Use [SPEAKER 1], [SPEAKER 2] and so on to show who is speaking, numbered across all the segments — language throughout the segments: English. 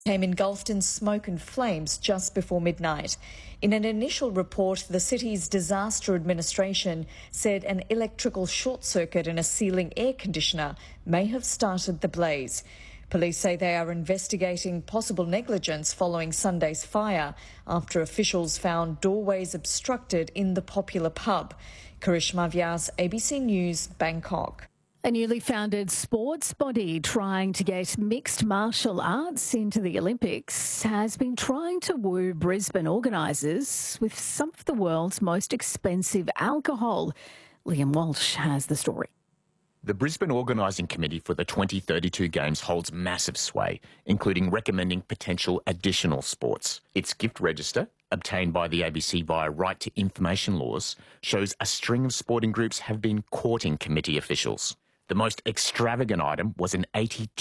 [SPEAKER 1] Came engulfed in smoke and flames just before midnight. In an initial report, the city's disaster administration said an electrical short circuit in a ceiling air conditioner may have started the blaze. Police say they are investigating possible negligence following Sunday's fire after officials found doorways obstructed in the popular pub. Karishma Vyas, ABC News, Bangkok.
[SPEAKER 2] A newly founded sports body trying to get mixed martial arts into the Olympics has been trying to woo Brisbane organisers with some of the world's most expensive alcohol. Liam Walsh has the story.
[SPEAKER 3] The Brisbane Organising Committee for the 2032 Games holds massive sway, including recommending potential additional sports. Its gift register, obtained by the ABC via right to information laws, shows a string of sporting groups have been courting committee officials. The most extravagant item was an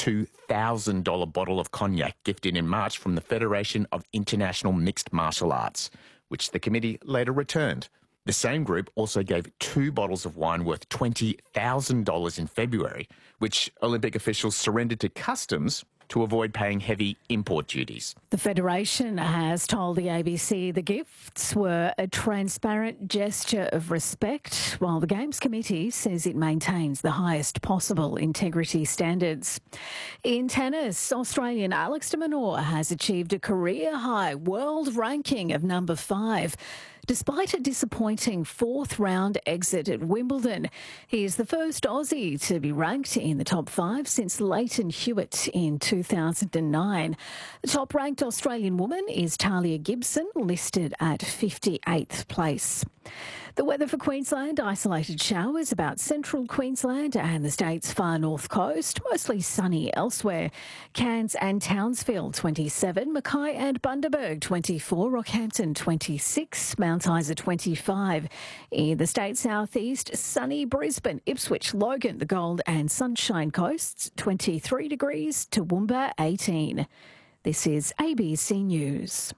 [SPEAKER 3] $82,000 bottle of cognac gifted in March from the Federation of International Mixed Martial Arts, which the committee later returned. The same group also gave 2 bottles of wine worth $20,000 in February, which Olympic officials surrendered to customs to avoid paying heavy import duties.
[SPEAKER 2] The Federation has told the ABC the gifts were a transparent gesture of respect, while the Games Committee says it maintains the highest possible integrity standards. In tennis, Australian Alex de Minaur has achieved a career-high world ranking of number 5. Despite a disappointing 4th round exit at Wimbledon, he is the first Aussie to be ranked in the top 5 since Leighton Hewitt in 2009. The top-ranked Australian woman is Talia Gibson, listed at 58th place. The weather for Queensland: isolated showers about central Queensland and the state's far north coast, mostly sunny elsewhere. Cairns and Townsville 27, Mackay and Bundaberg 24, Rockhampton 26, Mount Isa 25. In the state's southeast, sunny Brisbane, Ipswich, Logan, the Gold and Sunshine Coasts 23 degrees, Toowoomba 18. This is ABC News.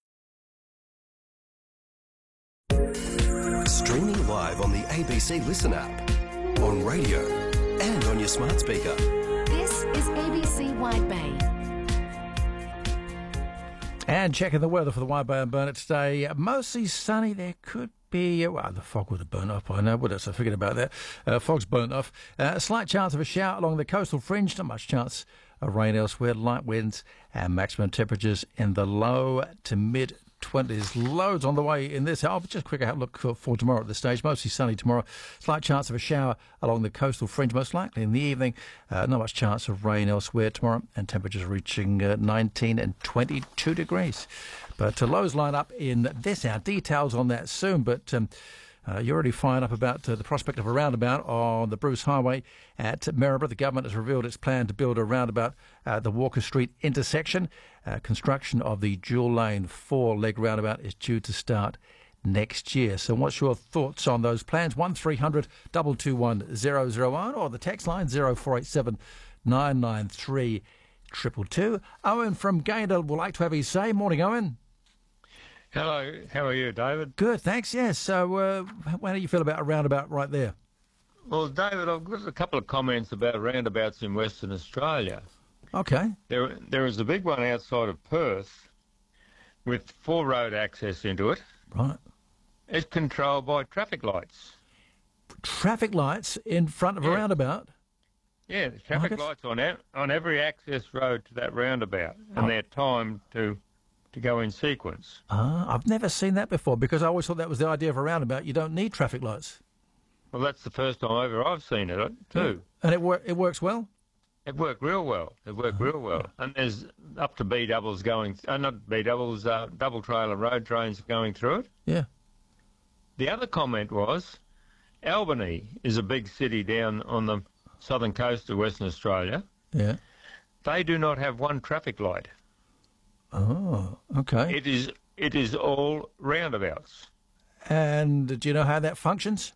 [SPEAKER 4] Streaming live on the ABC Listen app, on radio and on your smart speaker.
[SPEAKER 5] This is ABC Wide Bay.
[SPEAKER 6] And checking the weather for the Wide Bay and Burnett today. Mostly sunny. There could be, well, the fog would have burnt off by now, would it? So forget about that. Fog's burnt off. A slight chance of a shower along the coastal fringe. Not much chance of rain elsewhere. Light winds and maximum temperatures in the low to mid 20s. Loads on the way in this hour. Just a quick outlook for tomorrow at this stage. Mostly sunny tomorrow. Slight chance of a shower along the coastal fringe, most likely in the evening. Not much chance of rain elsewhere tomorrow, and temperatures reaching 19 and 22 degrees. But lows line up in this hour. Details on that soon, but you're already fired up about the prospect of a roundabout on the Bruce Highway at Maryborough. The government has revealed its plan to build a roundabout at the Walker Street intersection. Construction of the dual-lane 4-leg roundabout is due to start next year. So what's your thoughts on those plans? 1300 221 001 or the text line 0487 993 222. Owen from Gayndah would like to have his say. Morning, Owen.
[SPEAKER 7] Hello, how are you, David?
[SPEAKER 6] Good, thanks, yes. So how do you feel about a roundabout right there?
[SPEAKER 7] Well, David, I've got a couple of comments about roundabouts in Western Australia.
[SPEAKER 6] Okay.
[SPEAKER 7] There is a big one outside of Perth with 4 road access into it.
[SPEAKER 6] Right.
[SPEAKER 7] It's controlled by traffic lights.
[SPEAKER 6] Traffic lights in front of a roundabout?
[SPEAKER 7] Yeah, traffic lights on every access road to that roundabout, and they're timed to go in sequence.
[SPEAKER 6] I've never seen that before, because I always thought that was the idea of a roundabout. You don't need traffic lights.
[SPEAKER 7] Well, that's the first time ever I've seen it, too.
[SPEAKER 6] And it works well?
[SPEAKER 7] It worked real well. And there's up to B-doubles going, not B-doubles, double trailer road trains going through it.
[SPEAKER 6] Yeah.
[SPEAKER 7] The other comment was, Albany is a big city down on the southern coast of Western Australia.
[SPEAKER 6] Yeah.
[SPEAKER 7] They do not have one traffic light.
[SPEAKER 6] Oh, okay.
[SPEAKER 7] It is all roundabouts.
[SPEAKER 6] And do you know how that functions?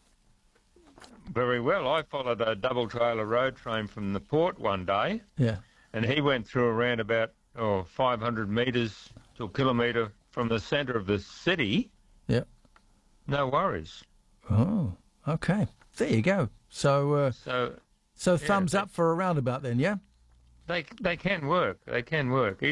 [SPEAKER 7] Very well. I followed a double trailer road train from the port one day.
[SPEAKER 6] Yeah.
[SPEAKER 7] And he went through a roundabout 500 metres to a kilometre from the centre of the city.
[SPEAKER 6] Yeah.
[SPEAKER 7] No worries.
[SPEAKER 6] Oh, okay. There you go. So thumbs up for a roundabout then, yeah?
[SPEAKER 7] They can work. They can work.